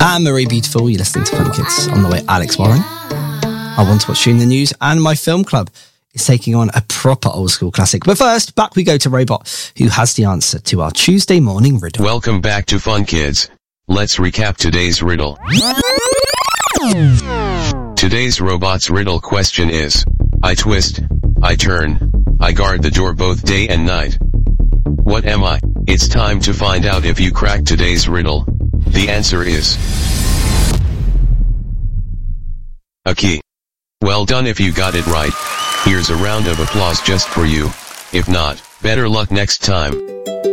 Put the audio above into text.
and Marie Beautiful. You're listening to Fun Kids. On the way, Alex Warren. I Want to Watch You in the News, and my film club is taking on a proper old school classic. But first, back we go to Robot, who has the answer to our Tuesday morning riddle. Welcome back to Fun Kids. Let's recap today's riddle. Today's Robot's riddle question is, I twist, I turn, I guard the door both day and night. What am I? It's time to find out if you cracked today's riddle. The answer is a key. Well done if you got it right. Here's a round of applause just for you. If not, better luck next time.